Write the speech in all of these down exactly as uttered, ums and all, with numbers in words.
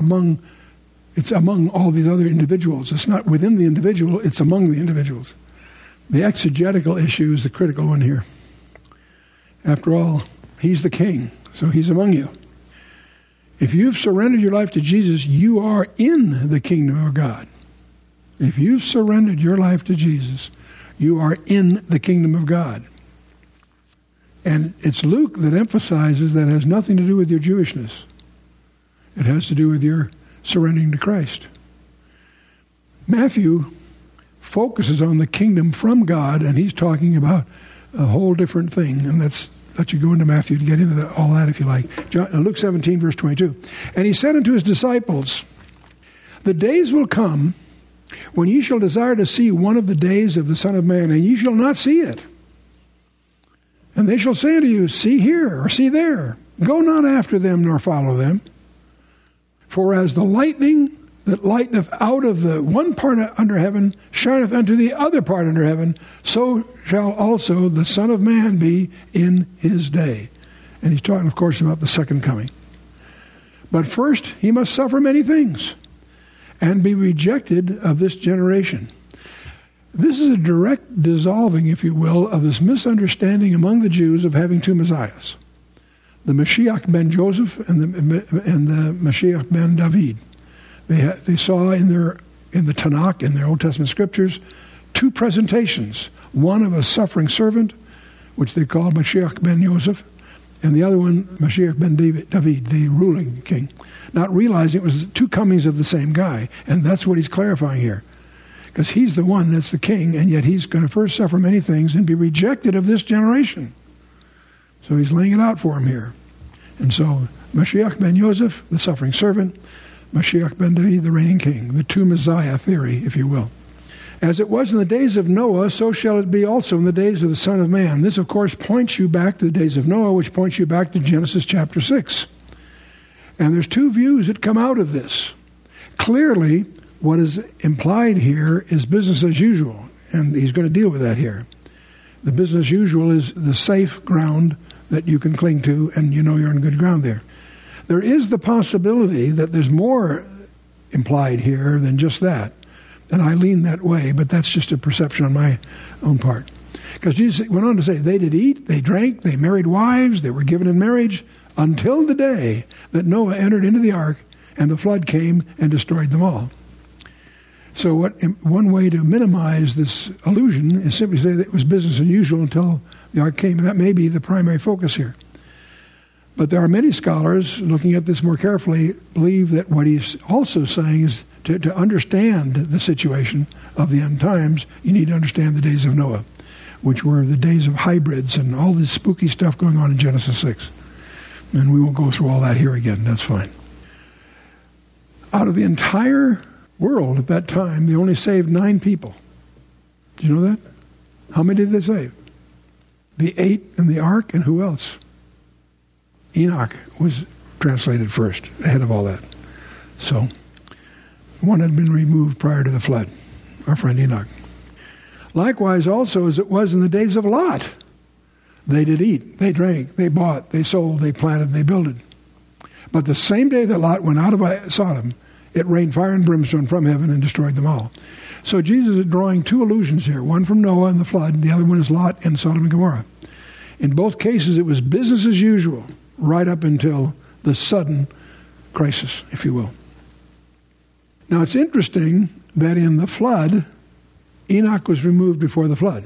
among, it's among all these other individuals. It's not within the individual, it's among the individuals. The exegetical issue is the critical one here. After all, he's the king, so he's among you. If you've surrendered your life to Jesus, you are in the kingdom of God. If you've surrendered your life to Jesus, you are in the kingdom of God. And it's Luke that emphasizes that it has nothing to do with your Jewishness. It has to do with your surrendering to Christ. Matthew focuses on the kingdom from God, and he's talking about a whole different thing. And let's let you go into Matthew to get into the, all that if you like. John, Luke seventeen, verse twenty-two. And he said unto his disciples, the days will come when ye shall desire to see one of the days of the Son of Man, and ye shall not see it. And they shall say unto you, see here, or see there. Go not after them, nor follow them. For as the lightning that lighteneth out of the one part under heaven shineth unto the other part under heaven, so shall also the Son of Man be in his day. And he's talking, of course, about the second coming. But first he must suffer many things, and be rejected of this generation. This is a direct dissolving, if you will, of this misunderstanding among the Jews of having two Messiahs. The Mashiach ben Joseph and the, and the Mashiach ben David. They, ha, they saw in their in the Tanakh, in their Old Testament scriptures, two presentations. One of a suffering servant, which they called Mashiach ben Joseph, and the other one, Mashiach ben David, David, the ruling king. Not realizing it was two comings of the same guy. And that's what he's clarifying here. Because he's the one that's the king, and yet he's going to first suffer many things and be rejected of this generation. So he's laying it out for him here. And so Mashiach ben Joseph, the suffering servant, Mashiach ben David, the reigning king, the two Messiah theory, if you will. As it was in the days of Noah, so shall it be also in the days of the Son of Man. This, of course, points you back to the days of Noah, which points you back to Genesis chapter six. And there's two views that come out of this. Clearly, what is implied here is business as usual, and he's going to deal with that here. The business as usual is the safe ground that you can cling to, and you know you're on good ground there. There is the possibility that there's more implied here than just that, and I lean that way, but that's just a perception on my own part. Because Jesus went on to say, they did eat, they drank, they married wives, they were given in marriage, until the day that Noah entered into the ark, and the flood came and destroyed them all. So what one way to minimize this illusion is simply say that it was business as usual until the ark came, and that may be the primary focus here. But there are many scholars, looking at this more carefully, believe that what he's also saying is to, to understand the situation of the end times, you need to understand the days of Noah, which were the days of hybrids and all this spooky stuff going on in Genesis six. And we won't go through all that here again. That's fine. Out of the entire world at that time, they only saved nine people. Did you know that? How many did they save? The eight in the ark, and who else? Enoch was translated first, ahead of all that. So, one had been removed prior to the flood, our friend Enoch. Likewise also as it was in the days of Lot. They did eat, they drank, they bought, they sold, they planted, they builded. But the same day that Lot went out of Sodom, it rained fire and brimstone from heaven and destroyed them all. So Jesus is drawing two allusions here, one from Noah and the flood, and the other one is Lot and Sodom and Gomorrah. In both cases, it was business as usual, right up until the sudden crisis, if you will. Now, it's interesting that in the flood, Enoch was removed before the flood.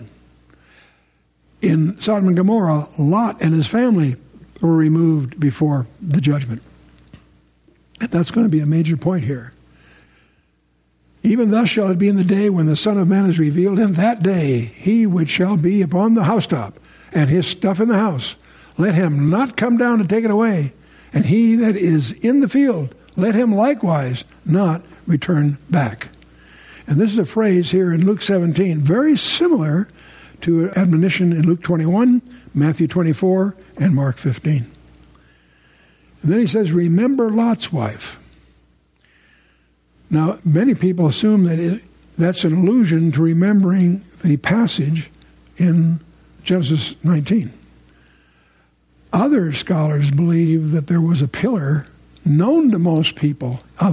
In Sodom and Gomorrah, Lot and his family were removed before the judgment. And that's going to be a major point here. Even thus shall it be in the day when the Son of Man is revealed. In that day, he which shall be upon the housetop, and his stuff in the house, let him not come down to take it away. And he that is in the field, let him likewise not return back. And this is a phrase here in Luke seventeen, very similar to an admonition in Luke twenty-one, Matthew twenty-four, and Mark fifteen. And then he says, remember Lot's wife. Now, many people assume that it, that's an allusion to remembering the passage in Genesis nineteen. Other scholars believe that there was a pillar known to most people of